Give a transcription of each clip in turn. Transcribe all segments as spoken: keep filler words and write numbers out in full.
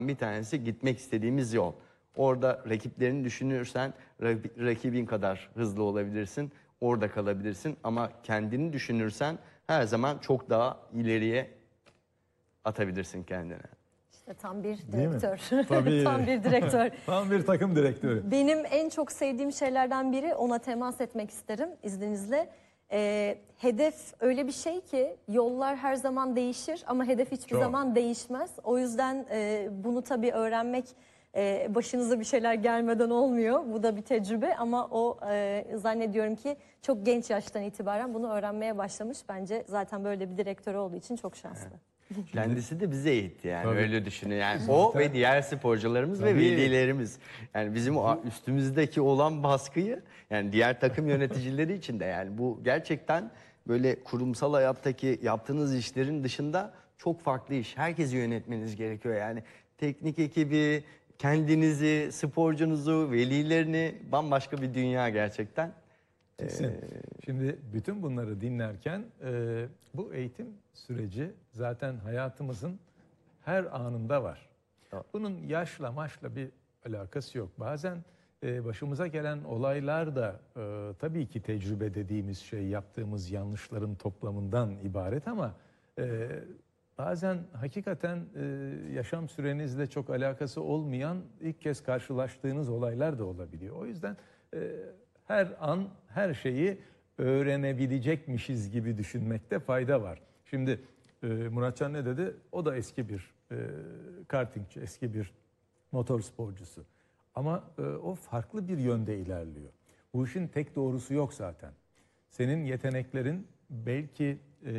Bir tanesi gitmek istediğimiz yol. Orada rakiplerini düşünürsen rak- rakibin kadar hızlı olabilirsin. Orada kalabilirsin ama kendini düşünürsen her zaman çok daha ileriye atabilirsin kendini. İşte tam bir Değil mi? direktör. Tabii. Tam bir direktör. Tam bir takım direktörü. Benim en çok sevdiğim şeylerden biri, ona temas etmek isterim izninizle. Ee, hedef öyle bir şey ki yollar her zaman değişir ama hedef hiçbir Çok. zaman değişmez. O yüzden e, bunu tabii öğrenmek e, başınıza bir şeyler gelmeden olmuyor. Bu da bir tecrübe ama o e, zannediyorum ki çok genç yaştan itibaren bunu öğrenmeye başlamış. Bence zaten böyle bir direktör olduğu için çok şanslı. Kendisi de bize eğitti yani, Tabii. öyle düşünün. Yani o ve diğer sporcularımız ve Tabii. velilerimiz. Yani bizim o üstümüzdeki olan baskıyı, yani diğer takım yöneticileri için de, yani bu gerçekten böyle kurumsal hayattaki yaptığınız işlerin dışında çok farklı iş. Herkesi yönetmeniz gerekiyor yani. Teknik ekibi, kendinizi, sporcunuzu, velilerini, bambaşka bir dünya gerçekten. Kesin. Şimdi bütün bunları dinlerken e, bu eğitim süreci zaten hayatımızın her anında var. Bunun yaşla maçla bir alakası yok. Bazen e, başımıza gelen olaylar da e, tabii ki tecrübe dediğimiz şey yaptığımız yanlışların toplamından ibaret ama e, bazen hakikaten e, yaşam sürenizle çok alakası olmayan ilk kez karşılaştığınız olaylar da olabiliyor. O yüzden e, her an her şeyi öğrenebilecekmişiz gibi düşünmekte fayda var. Şimdi e, Muratcan ne dedi? O da eski bir e, kartingçi, eski bir motor sporcusu. Ama e, o farklı bir yönde ilerliyor. Bu işin tek doğrusu yok zaten. Senin yeteneklerin belki e,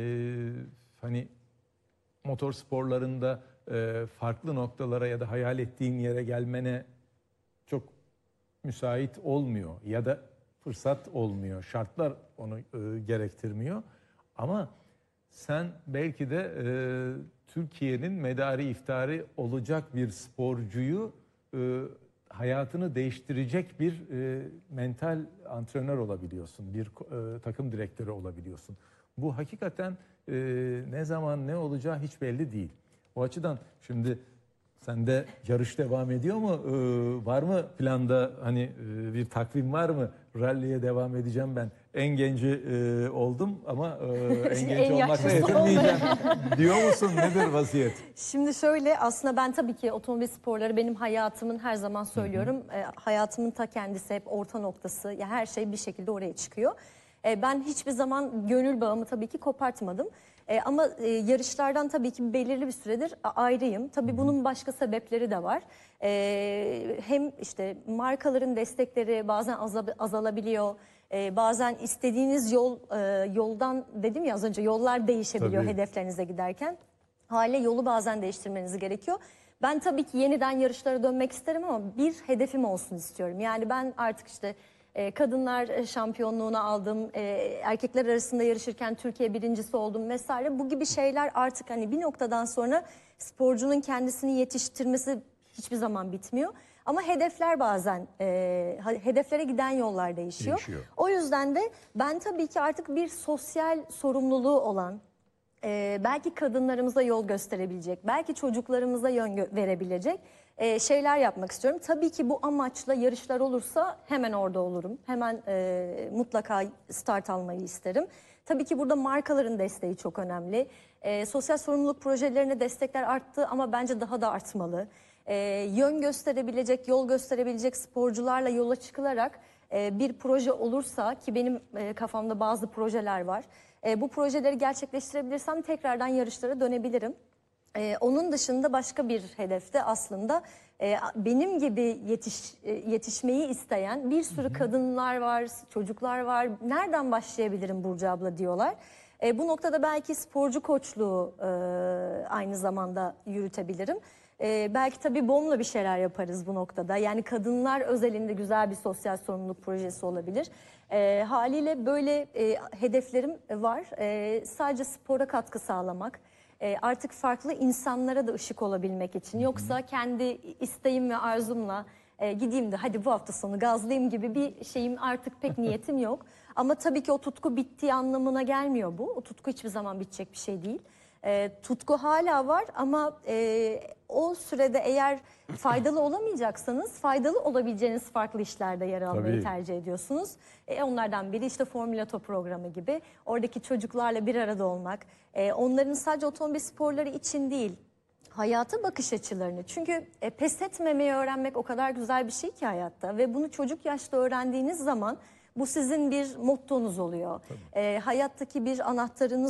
hani motor sporlarında e, farklı noktalara ya da hayal ettiğin yere gelmene çok müsait olmuyor ya da fırsat olmuyor. Şartlar onu e, gerektirmiyor. Ama sen belki de e, Türkiye'nin medarı iftiharı olacak bir sporcuyu e, hayatını değiştirecek bir e, mental antrenör olabiliyorsun. Bir e, takım direktörü olabiliyorsun. Bu hakikaten e, ne zaman ne olacağı hiç belli değil. O açıdan şimdi sende yarış devam ediyor mu? Ee, var mı planda hani e, bir takvim var mı? Rally'ye devam edeceğim ben. En genci e, oldum ama e, en genç En olmakla yaşlısı yetinmeyeceğim. Diyor musun? Nedir vaziyet? Şimdi şöyle, aslında ben tabii ki otomobil sporları benim hayatımın, her zaman söylüyorum. E, hayatımın ta kendisi, hep orta noktası. Ya her şey bir şekilde oraya çıkıyor. E, ben hiçbir zaman gönül bağımı tabii ki kopartmadım. E, ama e, yarışlardan tabii ki belirli bir süredir a- ayrıyım. Tabii bunun başka sebepleri de var. E, hem işte markaların destekleri bazen aza- azalabiliyor. E, bazen istediğiniz yol e, yoldan, dedim ya az önce, yollar değişebiliyor Tabii. hedeflerinize giderken. Hale yolu bazen değiştirmeniz gerekiyor. Ben tabii ki yeniden yarışlara dönmek isterim ama bir hedefim olsun istiyorum. Yani ben artık işte e, kadınlar şampiyonluğunu aldım, e, erkekler arasında yarışırken Türkiye birincisi oldum vesaire. Bu gibi şeyler artık hani bir noktadan sonra sporcunun kendisini yetiştirmesi hiçbir zaman bitmiyor. Ama hedefler bazen, e, ha- hedeflere giden yollar değişiyor. Değişiyor. O yüzden de ben tabii ki artık bir sosyal sorumluluğu olan, Ee, belki kadınlarımıza yol gösterebilecek, belki çocuklarımıza yön gö- verebilecek e, şeyler yapmak istiyorum. Tabii ki bu amaçla yarışlar olursa hemen orada olurum. Hemen e, mutlaka start almayı isterim. Tabii ki burada markaların desteği çok önemli. E, sosyal sorumluluk projelerine destekler arttı ama bence daha da artmalı. E, yön gösterebilecek, yol gösterebilecek sporcularla yola çıkılarak e, bir proje olursa, ki benim e, kafamda bazı projeler var. E, bu projeleri gerçekleştirebilirsem tekrardan yarışlara dönebilirim. E, onun dışında başka bir hedefte aslında e, benim gibi yetiş, e, yetişmeyi isteyen bir sürü kadınlar var, çocuklar var. Nereden başlayabilirim Burcu abla diyorlar. E, bu noktada belki sporcu koçluğu e, aynı zamanda yürütebilirim. E, belki tabii BOM'la bir şeyler yaparız bu noktada. Yani kadınlar özelinde güzel bir sosyal sorumluluk projesi olabilir. E, haliyle böyle e, hedeflerim var. E, sadece spora katkı sağlamak, e, artık farklı insanlara da ışık olabilmek için. Yoksa kendi isteğim ve arzumla e, gideyim de hadi bu hafta sonu gazlayayım gibi bir şeyim, artık pek niyetim yok. Ama tabii ki o tutku bittiği anlamına gelmiyor bu. O tutku hiçbir zaman bitecek bir şey değil. E, tutku hala var ama e, o sürede eğer faydalı olamayacaksanız faydalı olabileceğiniz farklı işlerde yer almayı Tabii. tercih ediyorsunuz. E, onlardan biri işte Formülato programı gibi. Oradaki çocuklarla bir arada olmak. E, onların sadece otomobil sporları için değil, hayata bakış açılarını. Çünkü e, pes etmemeyi öğrenmek o kadar güzel bir şey ki hayatta. Ve bunu çocuk yaşta öğrendiğiniz zaman bu sizin bir mottonuz oluyor. E, hayattaki bir anahtarınız